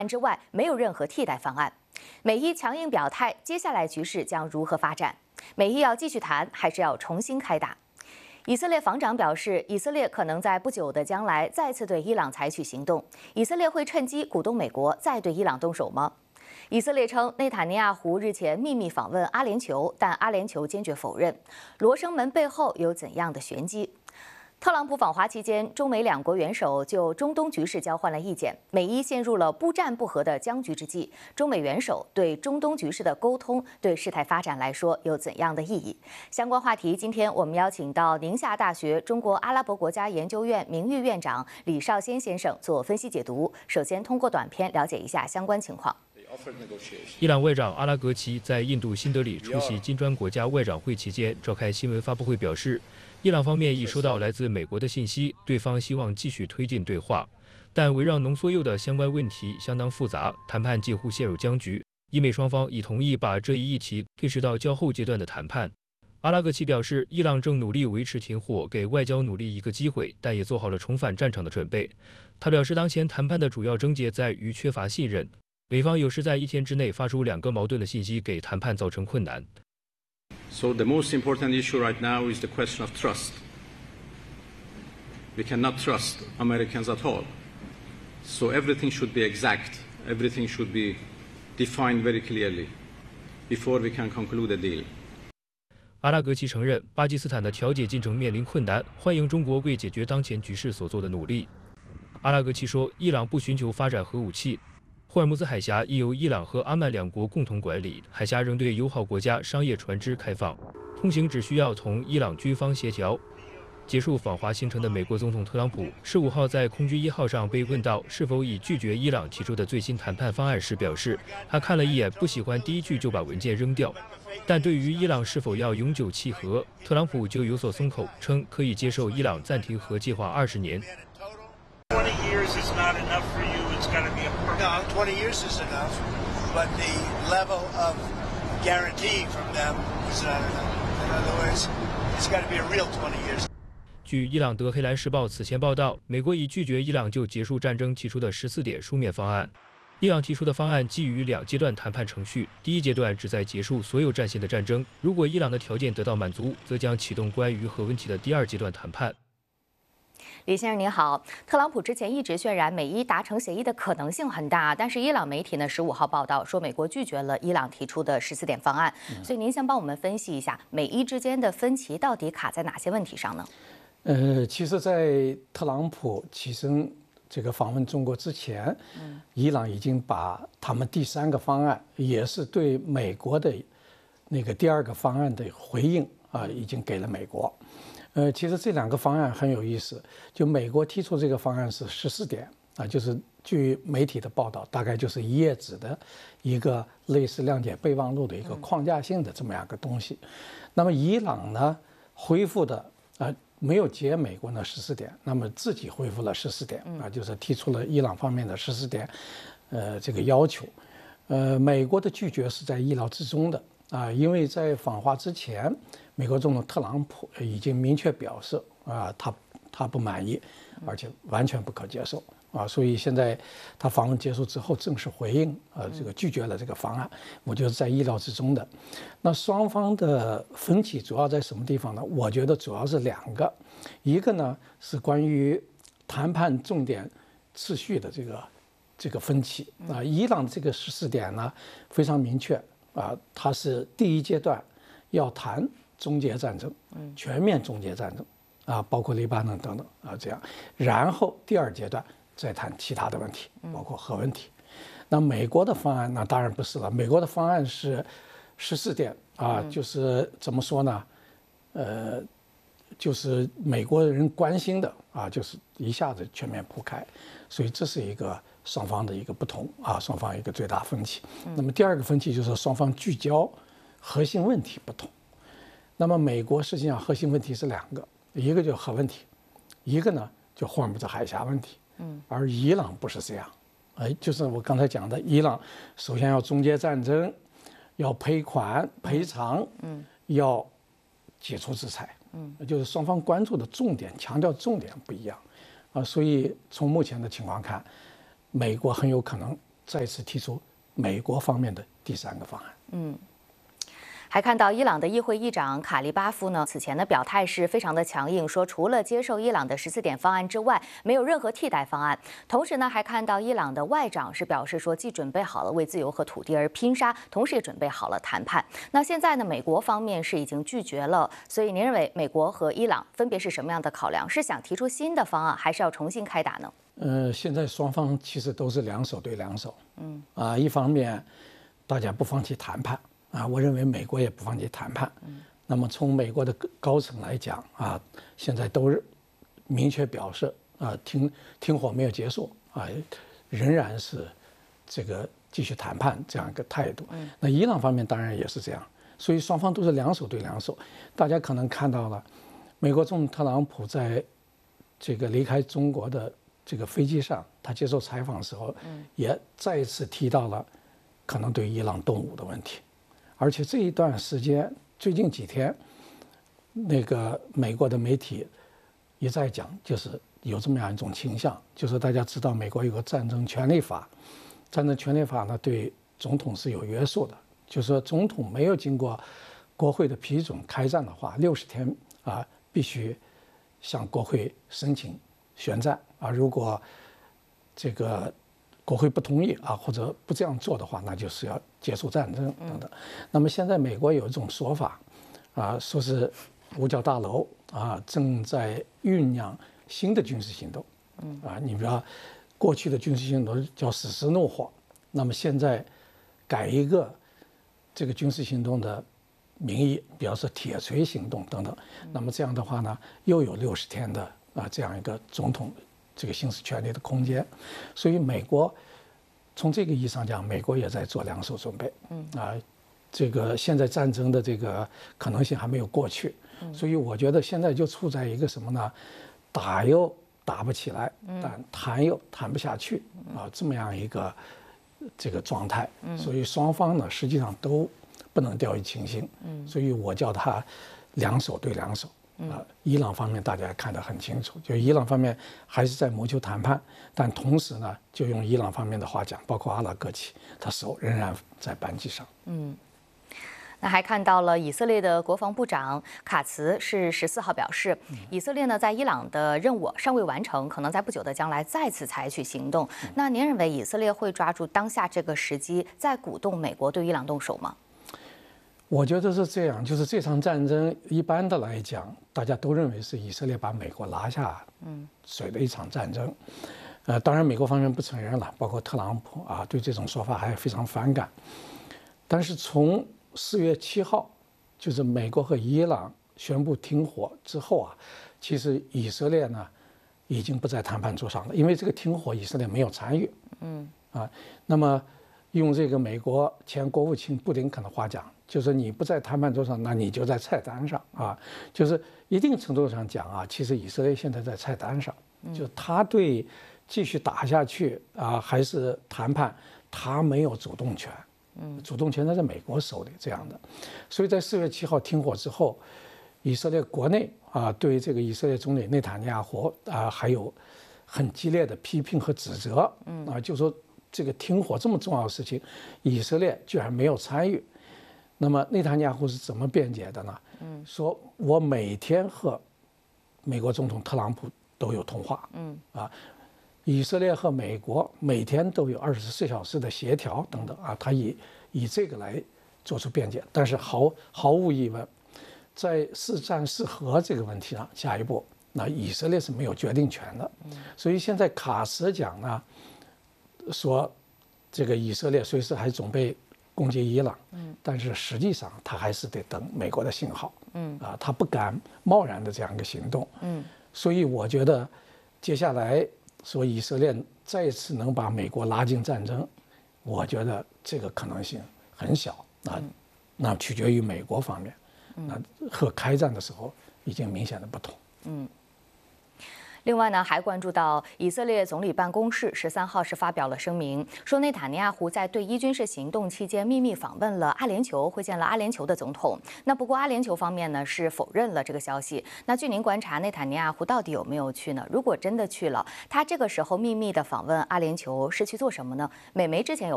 之外，没有任何替代方案。美伊强硬表态，接下来局势将如何发展？美伊要继续谈，还是要重新开打？以色列防长表示，以色列可能在不久的将来再次对伊朗采取行动。以色列会趁机鼓动美国再对伊朗动手吗？以色列称，内塔尼亚胡日前秘密访问阿联酋，但阿联酋坚决否认。罗生门背后有怎样的玄机？特朗普访华期间，中美两国元首就中东局势交换了意见，美伊陷入了不战不和的僵局之际。中美元首对中东局势的沟通，对事态发展来说有怎样的意义？相关话题，今天我们邀请到宁夏大学中国阿拉伯国家研究院名誉院长李少先先生做分析解读。首先，通过短片了解一下相关情况。 伊朗外长阿拉格齐在印度新德里出席金砖国家外长会期间召开新闻发布会，表示，伊朗方面已收到来自美国的信息，对方希望继续推进对话，但围绕浓缩铀的相关问题相当复杂，谈判几乎陷入僵局。伊美双方已同意把这一议题推迟到较后阶段的谈判。阿拉格齐表示，伊朗正努力维持停火，给外交努力一个机会，但也做好了重返战场的准备。他表示，当前谈判的主要症结在于缺乏信任。美方有时在一天之内发出两个矛盾的信息，给谈判造成困难。 So the most important issue right now is the question of trust. We cannot trust Americans at all. So everything should be exact. Everything should be defined very clearly before we can conclude a deal. 阿拉格齐承认，巴基斯坦的调解进程面临困难，欢迎中国为解决当前局势所做的努力。阿拉格齐说，伊朗不寻求发展核武器。霍尔木兹海峡亦由伊朗和阿曼两国共同管理，海峡仍对友好国家商业船只开放，通行只需要同伊朗军方协调。结束访华行程的美国总统特朗普15号在空军1号上被问到是否已拒绝伊朗提出的最新谈判方案时，表示他看了一眼，不喜欢第一句就把文件扔掉。但对于伊朗是否要永久弃核，特朗普就有所松口，称可以接受伊朗暂停核计划20年。 20 years is not enough for you. It's got to be a permanent. No, 20 years is enough, but the level of guarantee from them is not enough. In other words, it's got to be a real 20 years. 据伊朗德黑兰时报此前报道，美国已拒绝伊朗就结束战争提出的14点书面方案。伊朗提出的方案基于2阶段谈判程序，第一阶段旨在结束所有战线的战争，如果伊朗的条件得到满足，则将启动关于核问题的第2阶段谈判。 李先生您好，特朗普之前一直渲染美伊达成协议的可能性很大，但是伊朗媒体呢15号报道说美国拒绝了伊朗提出的14点方案，所以您先帮我们分析一下美伊之间的分歧到底卡在哪些问题上呢？ 其实，在特朗普起身这个访问中国之前，伊朗已经把他们第3个方案，也是对美国的那个第2个方案的回应啊，已经给了美国。其实这2个方案很有意思，就美国提出这个方案是14点啊，就是据媒体的报道，大概就是1页纸的一个类似谅解备忘录的一个框架性的这么样个东西。那么伊朗呢恢复的没有解美国的14点，那么自己恢复了14点啊，就是提出了伊朗方面的14点这个要求。美国的拒绝是在意料之中的啊，因为在访华之前，美国总统特朗普已经明确表示啊，他不满意，而且完全不可接受啊，所以现在他访问结束之后正式回应这个拒绝了这个方案，我觉得在意料之中的。那双方的分歧主要在什么地方呢？我觉得主要是2个，一个呢是关于谈判重点次序的这个分歧啊，伊朗这个14点呢非常明确啊，它是第1阶段要谈终结战争，全面终结战争啊，包括黎巴嫩等等啊，这样，然后第2阶段再谈其他的问题，包括核问题。那美国的方案那当然不是了，美国的方案是14点啊，就是怎么说呢？就是美国人关心的啊，就是一下子全面铺开，所以这是一个双方的一个不同啊，双方一个最大分歧。那么第2个分歧就是双方聚焦核心问题不同。那么美国实际上核心问题是2个，一个就是核问题，一个呢就霍尔木兹海峡问题。而伊朗不是这样，就是我刚才讲的，伊朗首先要终结战争，要赔款赔偿，要解除制裁，就是双方关注的重点、强调重点不一样啊，所以从目前的情况看，美国很有可能再次提出美国方面的第三个方案。 还看到伊朗的议会议长卡利巴夫呢，此前的表态是非常的强硬，说除了接受伊朗的14点方案之外，没有任何替代方案。同时呢，还看到伊朗的外长是表示说，既准备好了为自由和土地而拼杀，同时也准备好了谈判。那现在呢，美国方面是已经拒绝了，所以您认为美国和伊朗分别是什么样的考量？是想提出新的方案，还是要重新开打呢？ 现在双方其实都是两手对两手。一方面大家不放弃谈判。我认为美国也不放弃谈判。那么从美国的高层来讲现在都明确表示停火没有结束仍然是这个继续谈判这样一个态度。那伊朗方面当然也是这样，所以双方都是两手对两手。大家可能看到了，美国总统特朗普在这个离开中国的这个飞机上，他接受采访的时候，也再一次提到了可能对伊朗动武的问题。而且这一段时间，最近几天，那个美国的媒体也在讲，就是有这么样一种倾向，就是大家知道美国有个战争权利法，战争权利法呢对总统是有约束的，就是说总统没有经过国会的批准开战的话，60天必须向国会申请宣战如果这个国会不同意或者不这样做的话，那就是要结束战争等等。那么现在美国有一种说法说是五角大楼正在酝酿新的军事行动。你比如说过去的军事行动叫史诗怒火，那么现在改一个这个军事行动的名义，比方说铁锤行动等等。那么这样的话呢，又有60天的这样一个总统这个行使权力的空间。所以美国从这个意义上讲，美国也在做两手准备。这个现在战争的这个可能性还没有过去，所以我觉得现在就处在一个什么呢？打又打不起来，但谈又谈不下去这么样一个这个状态。所以双方呢实际上都不能掉以轻心。所以我叫他两手对两手。伊朗方面大家看得很清楚，就伊朗方面还是在谋求谈判，但同时呢，就用伊朗方面的话讲，包括阿拉格齐，他手仍然在扳机上。 那还看到了以色列的国防部长卡茨是14号表示，以色列呢在伊朗的任务尚未完成，可能在不久的将来再次采取行动。那您认为以色列会抓住当下这个时机，再鼓动美国对伊朗动手吗？ 我觉得是这样，就是这场战争一般的来讲，大家都认为是以色列把美国拉下水的一场战争。当然美国方面不承认了，包括特朗普对这种说法还非常反感。但是从4月7号，就是美国和伊朗宣布停火之后其实以色列呢已经不在谈判桌上了，因为这个停火以色列没有参与。那么用这个美国前国务卿布林肯的话讲，就是你不在谈判桌上，那你就在菜单上就是一定程度上讲其实以色列现在在菜单上，就他对继续打下去还是谈判，他没有主动权。主动权在美国手里这样的。所以在4月7号停火之后，以色列国内对这个以色列总理内塔尼亚胡还有很激烈的批评和指责。就说这个停火这么重要的事情，以色列居然没有参与。那么内塔尼亚胡是怎么辩解的呢？说我每天和美国总统特朗普都有通话。以色列和美国每天都有24小时的协调等等他以这个来做出辩解。但是毫无疑问，在是战是和这个问题上，下一步那以色列是没有决定权的。所以现在卡什讲呢，说这个以色列随时还准备攻击伊朗，但是实际上他还是得等美国的信号。他不敢贸然的这样一个行动。所以我觉得接下来说以色列再次能把美国拉进战争，我觉得这个可能性很小。那取决于美国方面。那和开战的时候已经明显的不同。 另外呢，还关注到以色列总理办公室13号是发表了声明，说内塔尼亚胡在对伊军事行动期间秘密访问了阿联酋，会见了阿联酋的总统。那不过阿联酋方面呢是否认了这个消息。那据您观察，内塔尼亚胡到底有没有去呢？如果真的去了，他这个时候秘密的访问阿联酋是去做什么呢？美媒之前有